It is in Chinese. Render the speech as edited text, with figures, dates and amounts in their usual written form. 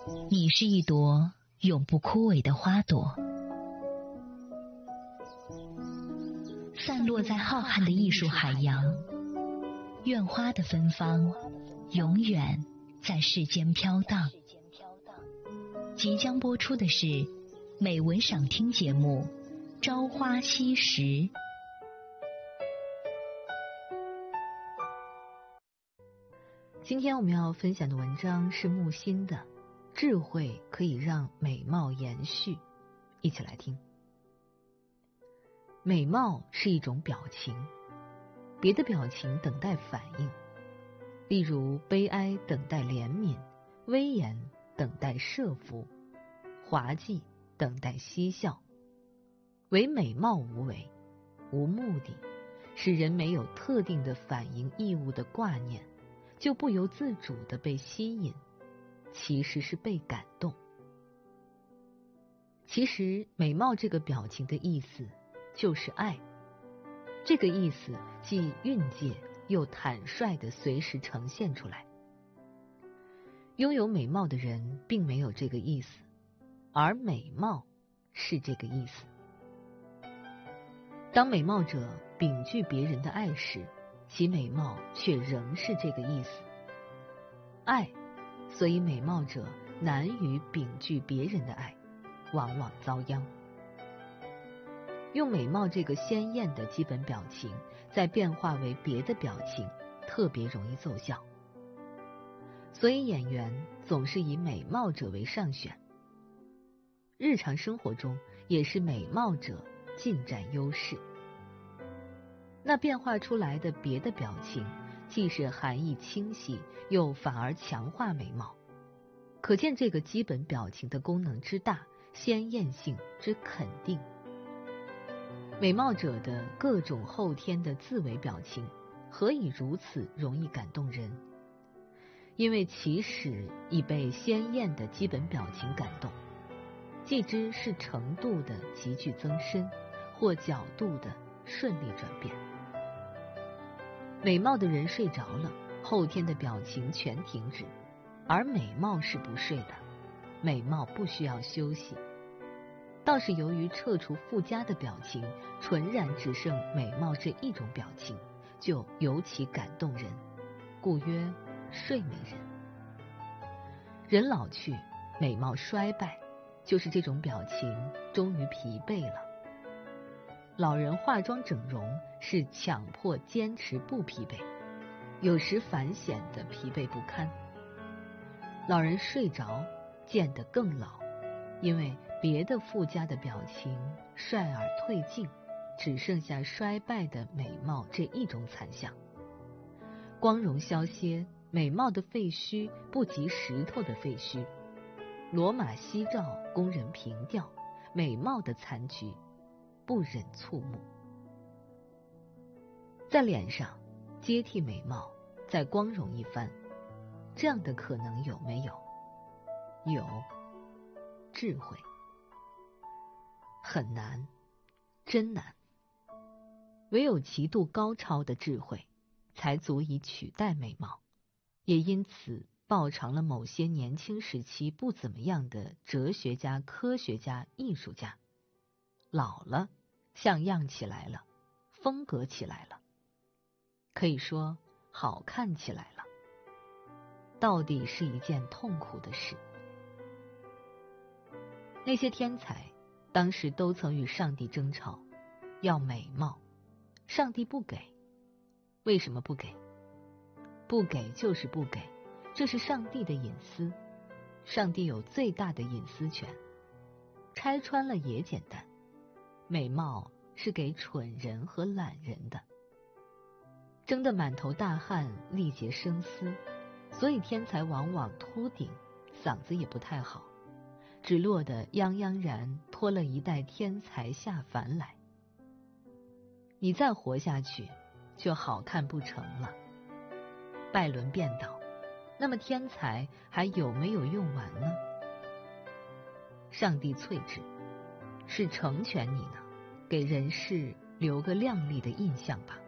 你是一朵永不枯萎的花朵，散落在浩瀚的艺术海洋。愿花的芬芳永远在世间飘荡。即将播出的是美文赏听节目《朝花夕拾》。 今天我们要分享的文章是木心的《智慧可以让美貌延续》，一起来听。美貌是一种表情，别的表情等待反应，例如悲哀等待怜悯，威严等待设伏，滑稽等待嬉笑。唯美貌无为，无目的，使人没有特定的反应义务的挂念，就不由自主地被吸引，其实是被感动。其实美貌这个表情的意思就是爱，这个意思既蕴藉又坦率地随时呈现出来。拥有美貌的人并没有这个意思，而美貌是这个意思。当美貌者秉具别人的爱时，其美貌却仍是这个意思。爱，所以美貌者难于秉具别人的爱，往往遭殃。用美貌这个鲜艳的基本表情，再变化为别的表情，特别容易奏效。所以演员总是以美貌者为上选，日常生活中也是美貌者尽占优势。那变化出来的别的表情，既是含义清晰，又反而强化美貌，可见这个基本表情的功能之大，鲜艳性之肯定。美貌者的各种后天的自为表情，何以如此容易感动人？因为其始已被鲜艳的基本表情感动，既知是程度的急剧增深，或角度的顺利转变。美貌的人睡着了，后天的表情全停止，而美貌是不睡的，美貌不需要休息。倒是由于撤除附加的表情，纯然只剩美貌这一种表情，就尤其感动人，故曰睡美人。人老去，美貌衰败，就是这种表情终于疲惫了。老人化妆整容是强迫坚持不疲惫，有时反显得疲惫不堪。老人睡着见得更老，因为别的附加的表情率而退尽，只剩下衰败的美貌这一种惨象。光荣消歇，美貌的废墟不及石头的废墟，罗马夕照供人凭吊，美貌的残局不忍触目。在脸上接替美貌，再光荣一番，这样的可能有没有？有。智慧很难，真难。唯有极度高超的智慧，才足以取代美貌，也因此报偿了某些年轻时期不怎么样的哲学家、科学家、艺术家。老了，像样起来了，风格起来了，可以说好看起来了，到底是一件痛苦的事。那些天才当时都曾与上帝争吵，要美貌，上帝不给。为什么不给？不给就是不给，这是上帝的隐私，上帝有最大的隐私权，拆穿了也简单。美貌是给蠢人和懒人的，争得满头大汗，力竭声嘶，所以天才往往秃顶，嗓子也不太好，只落得泱泱然拖了一代天才下凡来。你再活下去，就好看不成了。拜伦辩倒，那么天才还有没有用完呢？上帝淬之，是成全你呢，给人世留个亮丽的印象吧。